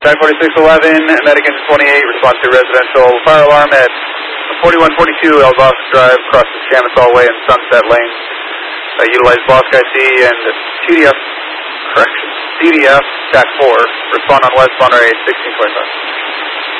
Type 4611, Medic Engine 28, respond to residential fire alarm at 4142 El Bosque Drive, across the Chamical Way and Sunset Lane. Utilize Bosque IC and CDF, TAC 4, respond on westbound area 1625.